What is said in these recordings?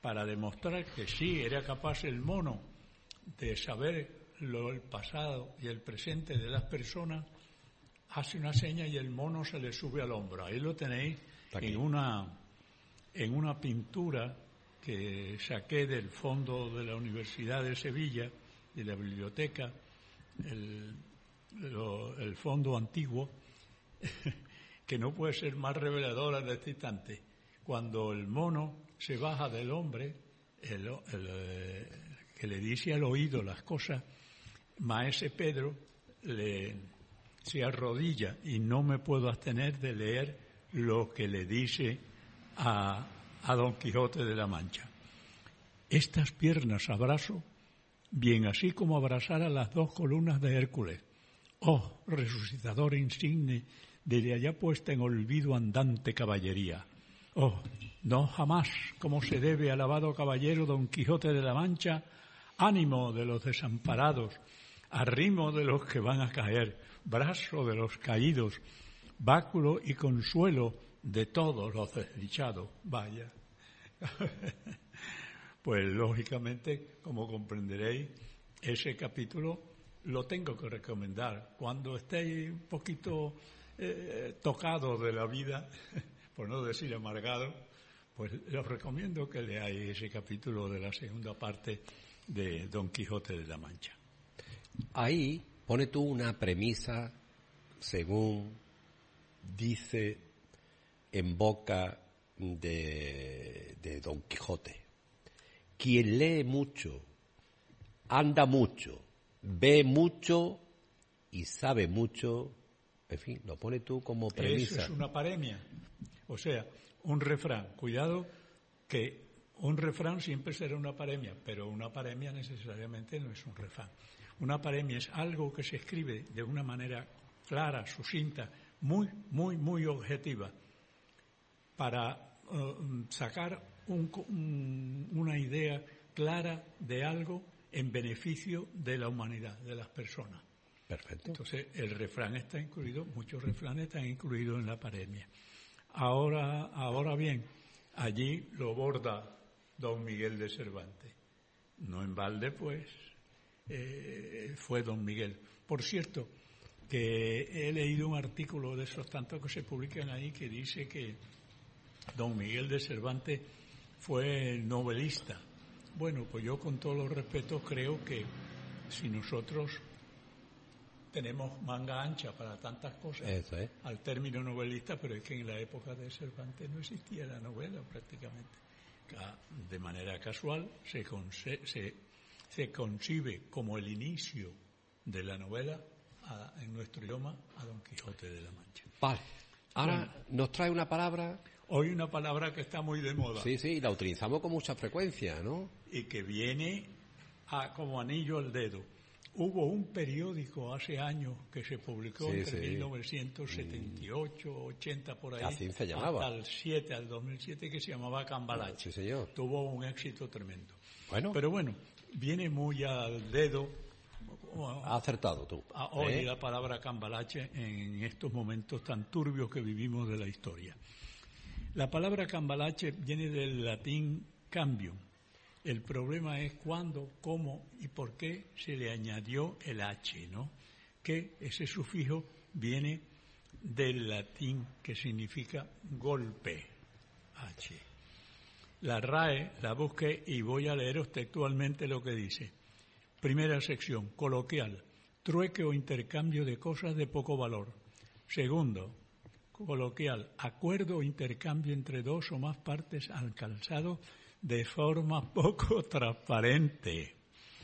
para demostrar que sí, era capaz el mono de saber el pasado y el presente de las personas, hace una seña y el mono se le sube al hombro. Ahí lo tenéis en una pintura que saqué del fondo de la Universidad de Sevilla, de la biblioteca, el fondo antiguo, que no puede ser más reveladora de este instante. Cuando el mono se baja del hombre, que le dice al oído las cosas, Maese Pedro se arrodilla y no me puedo abstener de leer lo que le dice a Don Quijote de la Mancha. Estas piernas abrazo, bien así como abrazar a las 2 columnas de Hércules. Oh, resucitador insigne de allá puesta en olvido andante caballería. Oh, no jamás, como se debe, alabado caballero Don Quijote de la Mancha, ánimo de los desamparados, arrimo de los que van a caer, brazo de los caídos, báculo y consuelo de todos los desdichados. Vaya. Pues lógicamente, como comprenderéis, ese capítulo lo tengo que recomendar. Cuando estéis un poquito tocados de la vida, por no decir amargado, pues os recomiendo que leáis ese capítulo de la segunda parte de Don Quijote de la Mancha. Ahí pone tú una premisa, según dice en boca de Don Quijote. Quien lee mucho, anda mucho, ve mucho y sabe mucho, en fin, lo pone tú como premisa. Eso es una paremia, o sea, un refrán. Cuidado que un refrán siempre será una paremia, pero una paremia necesariamente no es un refrán. Una paremia es algo que se escribe de una manera clara, sucinta, muy, muy, muy objetiva, para sacar una idea clara de algo en beneficio de la humanidad, de las personas. Perfecto. Entonces, el refrán está incluido, muchos refranes están incluidos en la paremia. Ahora bien, allí lo borda Don Miguel de Cervantes. No en balde, pues, fue Don Miguel. Por cierto, que he leído un artículo de esos tantos que se publican ahí que dice que Don Miguel de Cervantes fue novelista. Bueno, pues yo con todos los respetos creo que si nosotros tenemos manga ancha para tantas cosas, eso es, al término novelista, pero es que en la época de Cervantes no existía la novela prácticamente. De manera casual se concibe como el inicio de la novela en nuestro idioma a Don Quijote de la Mancha. Vale. Ahora nos trae una palabra. Hoy una palabra que está muy de moda. Sí, la utilizamos con mucha frecuencia, ¿no? Y que viene como anillo al dedo. Hubo un periódico hace años que se publicó entre 1978, 80 por ahí, así se llamaba, hasta el 2007, que se llamaba Cambalache. Sí, señor. Tuvo un éxito tremendo. Bueno. Pero bueno, viene muy al dedo. Has acertado tú. Hoy la palabra Cambalache en estos momentos tan turbios que vivimos de la historia. La palabra Cambalache viene del latín cambium. El problema es cuándo, cómo y por qué se le añadió el H, ¿no? Que ese sufijo viene del latín que significa golpe, H. La RAE la busqué y voy a leeros textualmente lo que dice. Primera sección, coloquial, trueque o intercambio de cosas de poco valor. Segundo, coloquial, acuerdo o intercambio entre dos o más partes alcanzado de forma poco transparente.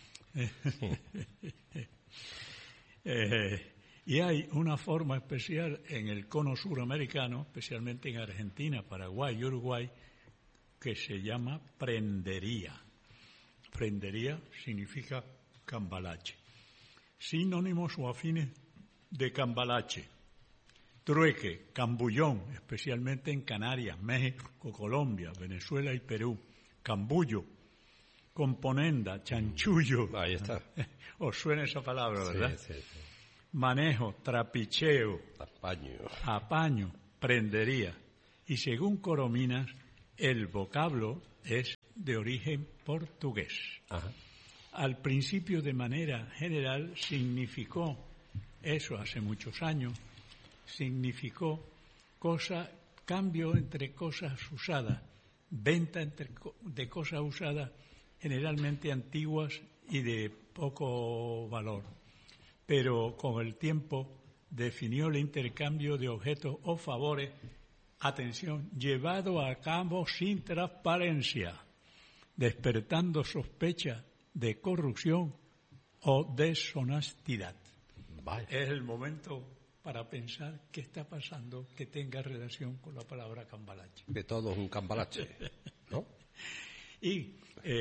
Y hay una forma especial en el cono suramericano, especialmente en Argentina, Paraguay y Uruguay, que se llama prendería. Prendería significa cambalache. Sinónimos o afines de cambalache. Trueque, cambullón, especialmente en Canarias, México, Colombia, Venezuela y Perú. Cambullo, componenda, chanchullo. Ahí está. Os suena esa palabra, ¿verdad? Sí. Manejo, trapicheo, apaño, prendería. Y según Corominas, el vocablo es de origen portugués. Ajá. Al principio, de manera general, significó, eso hace muchos años, significó cambio entre cosas usadas, venta de cosas usadas generalmente antiguas y de poco valor. Pero con el tiempo definió el intercambio de objetos o favores, atención, llevado a cabo sin transparencia, despertando sospecha de corrupción o deshonestidad. Vale. Es el momento para pensar qué está pasando que tenga relación con la palabra cambalache. De todo es un cambalache, ¿no? Y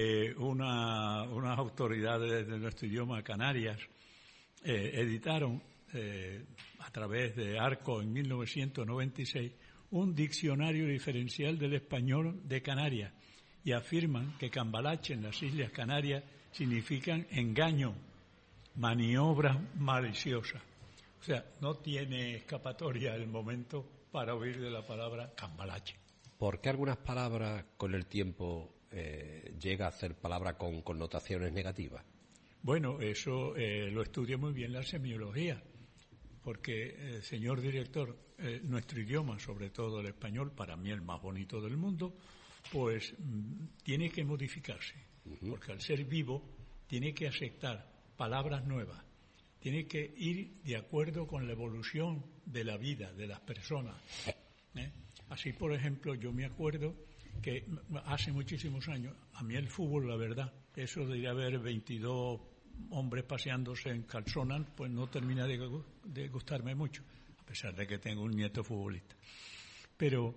unas autoridades de nuestro idioma, Canarias, editaron a través de Arco en 1996 un diccionario diferencial del español de Canarias y afirman que cambalache en las Islas Canarias significan engaño, maniobras maliciosas. O sea, no tiene escapatoria el momento para oír de la palabra cambalache. ¿Por qué algunas palabras con el tiempo llega a ser palabras con connotaciones negativas? Bueno, eso lo estudia muy bien la semiología, porque, señor director, nuestro idioma, sobre todo el español, para mí el más bonito del mundo, pues tiene que modificarse, porque al ser vivo tiene que aceptar palabras nuevas, tiene que ir de acuerdo con la evolución de la vida de las personas. Así, por ejemplo, yo me acuerdo que hace muchísimos años, a mí el fútbol, la verdad, eso de ir a ver 22 hombres paseándose en calzonas, pues no termina de gustarme mucho, a pesar de que tengo un nieto futbolista. Pero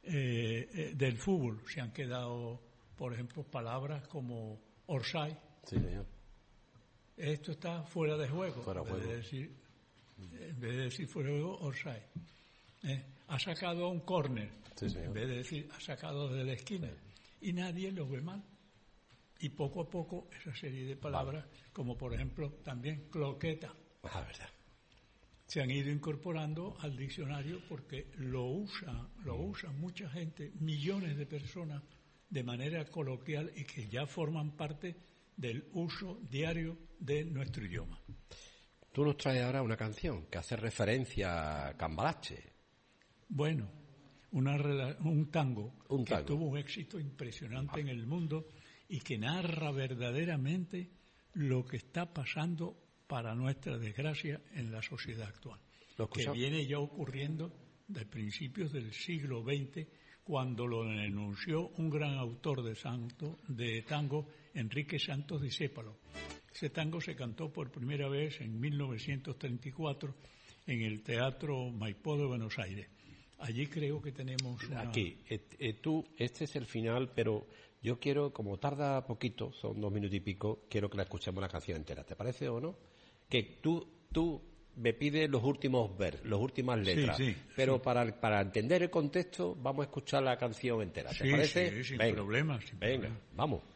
del fútbol se han quedado, por ejemplo, palabras como offside. Sí, señor. Esto está fuera de juego. Fuera de juego. En vez de decir fuera de juego, offside. Ha sacado un córner, sí, señor. En vez de decir ha sacado desde la esquina. Y nadie lo ve mal. Y poco a poco esa serie de palabras, como por ejemplo también cloqueta, verdad, se han ido incorporando al diccionario porque lo usa mucha gente, millones de personas, de manera coloquial y que ya forman parte del uso diario de nuestro idioma. Tú nos traes ahora una canción que hace referencia a cambalache. Bueno, un tango que tuvo un éxito impresionante en el mundo y que narra verdaderamente lo que está pasando, para nuestra desgracia, en la sociedad actual, que viene ya ocurriendo desde principios del siglo XX, cuando lo denunció un gran autor de tango, Enrique Santos Discépolo. Ese tango se cantó por primera vez en 1934 en el Teatro Maipó de Buenos Aires. Allí creo que tenemos Aquí, este es el final, pero yo quiero, como tarda poquito, son 2 minutos y pico, quiero que la escuchemos la canción entera. ¿Te parece o no? Que tú me pides los últimos las últimas letras, sí, pero para entender el contexto vamos a escuchar la canción entera. ¿Te parece? Sí, sin problema. Venga, vamos.